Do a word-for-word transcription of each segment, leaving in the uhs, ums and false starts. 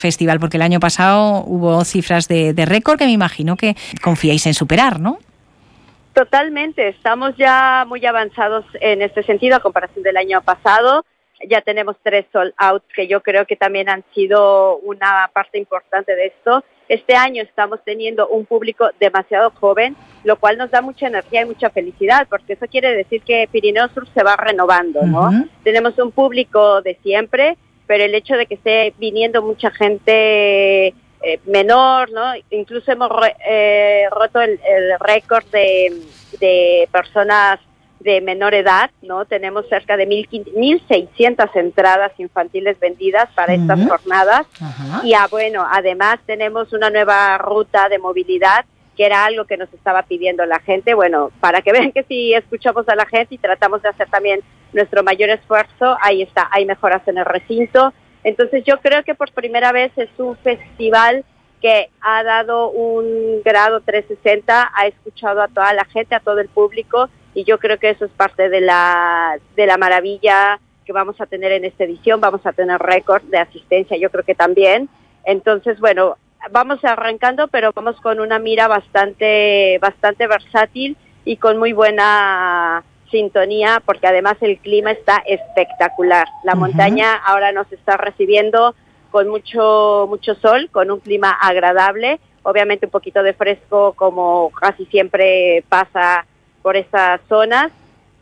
festival, porque el año pasado hubo cifras de, de récord que me imagino que confiáis en superar, ¿no? Totalmente, estamos ya muy avanzados en este sentido a comparación del año pasado. Ya tenemos tres sold outs que yo creo que también han sido una parte importante de esto. Este año estamos teniendo un público demasiado joven, lo cual nos da mucha energía y mucha felicidad, porque eso quiere decir que Pirineo Sur se va renovando, ¿no? Uh-huh. Tenemos un público de siempre, pero el hecho de que esté viniendo mucha gente eh, menor, ¿no? Incluso hemos eh, roto el, el récord de, de personas de menor edad, ¿no? Tenemos cerca de mil seiscientas entradas infantiles vendidas para uh-huh. estas jornadas. Uh-huh. Y ah, bueno, además tenemos una nueva ruta de movilidad, que era algo que nos estaba pidiendo la gente. Bueno, para que vean que si escuchamos a la gente y tratamos de hacer también nuestro mayor esfuerzo, ahí está, hay mejoras en el recinto. Entonces yo creo que por primera vez es un festival que ha dado un grado trescientos sesenta, ha escuchado a toda la gente, a todo el público, y yo creo que eso es parte de la de la maravilla que vamos a tener en esta edición. Vamos a tener récord de asistencia, yo creo que también. Entonces, bueno, vamos arrancando, pero vamos con una mira bastante bastante versátil y con muy buena sintonía, porque además el clima está espectacular. La uh-huh. montaña ahora nos está recibiendo con mucho mucho sol, con un clima agradable, obviamente un poquito de fresco como casi siempre pasa por esas zonas,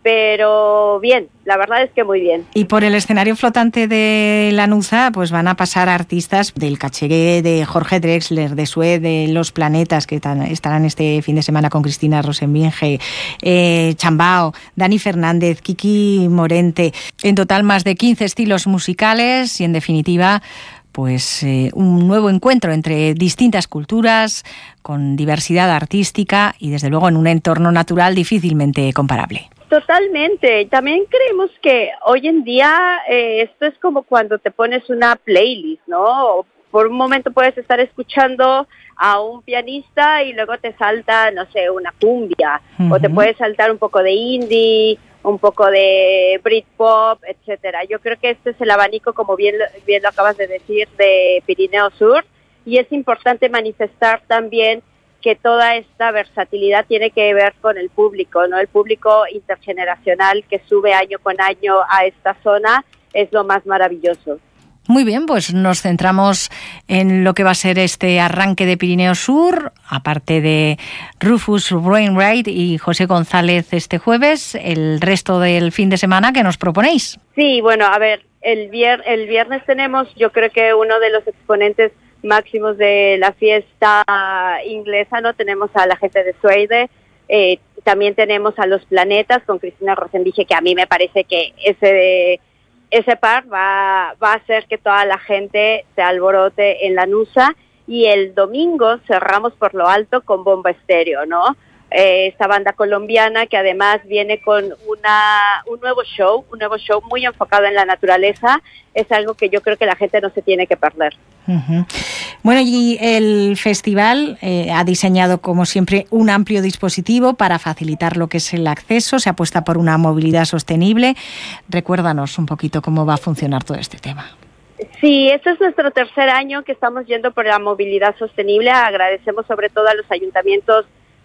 pero bien, la verdad es que muy bien. Y por el escenario flotante de Lanuza, pues van a pasar artistas del Cachegué, de Jorge Drexler, de Sue, de Los Planetas, que tan, estarán este fin de semana con Cristina Rosenbinge, eh, Chambao, Dani Fernández, Kiki Morente. En total más de quince estilos musicales y, en definitiva, pues eh, un nuevo encuentro entre distintas culturas, con diversidad artística y desde luego en un entorno natural difícilmente comparable. Totalmente. También creemos que hoy en día eh, esto es como cuando te pones una playlist, ¿no? Por un momento puedes estar escuchando a un pianista y luego te salta, no sé, una cumbia, uh-huh. o te puedes saltar un poco de indie, un poco de Britpop, etcétera. Yo creo que este es el abanico, como bien, bien lo acabas de decir, de Pirineo Sur, y es importante manifestar también que toda esta versatilidad tiene que ver con el público, ¿no? El público intergeneracional que sube año con año a esta zona es lo más maravilloso. Muy bien, pues nos centramos en lo que va a ser este arranque de Pirineo Sur, aparte de Rufus Wainwright y José González este jueves, el resto del fin de semana que nos proponéis. Sí, bueno, a ver, el, vier- el viernes tenemos, yo creo que uno de los exponentes máximos de la fiesta inglesa, ¿no? Tenemos a la gente de Suede, eh, también tenemos a Los Planetas con Cristina Rosenbinge, que a mí me parece que ese de... Ese par va, va a hacer que toda la gente se alborote en Lanuza, y el domingo cerramos por lo alto con Bomba Estéreo, ¿no? Eh, esta banda colombiana que además viene con una un nuevo show, un nuevo show muy enfocado en la naturaleza, es algo que yo creo que la gente no se tiene que perder. Uh-huh. Bueno, y el festival eh, ha diseñado, como siempre, un amplio dispositivo para facilitar lo que es el acceso. Se apuesta por una movilidad sostenible. Recuérdanos un poquito cómo va a funcionar todo este tema. Sí, este es nuestro tercer año que estamos yendo por la movilidad sostenible. Agradecemos sobre todo a los ayuntamientos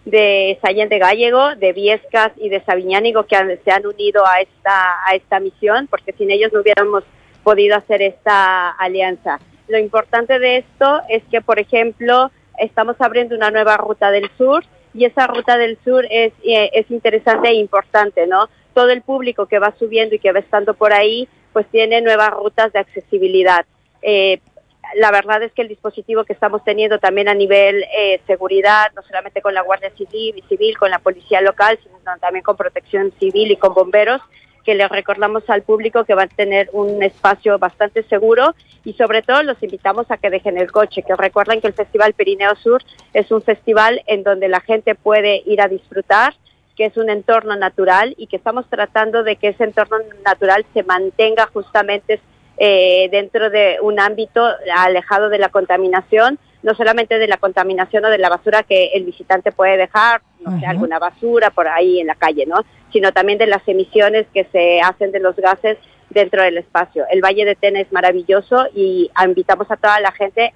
de Sallén de Gállego, de Viescas y de Sabiñánigo que han, se han unido a esta, a esta misión, porque sin ellos no hubiéramos podido hacer esta alianza. Lo importante de esto es que, por ejemplo, estamos abriendo una nueva ruta del sur, y esa ruta del sur es, eh, es interesante e importante, ¿no? Todo el público que va subiendo y que va estando por ahí, pues tiene nuevas rutas de accesibilidad. Eh, la verdad es que el dispositivo que estamos teniendo también a nivel eh, seguridad, no solamente con la Guardia Civil, civil, con la Policía Local, sino también con Protección Civil y con bomberos, que les recordamos al público que van a tener un espacio bastante seguro, y sobre todo los invitamos a que dejen el coche, que recuerden que el Festival Pirineo Sur es un festival en donde la gente puede ir a disfrutar, que es un entorno natural, y que estamos tratando de que ese entorno natural se mantenga justamente eh, dentro de un ámbito alejado de la contaminación, no solamente de la contaminación o de la basura que el visitante puede dejar, no sé, uh-huh. alguna basura por ahí en la calle, ¿no? Sino también de las emisiones que se hacen de los gases dentro del espacio. El Valle de Tena es maravilloso y invitamos a toda la gente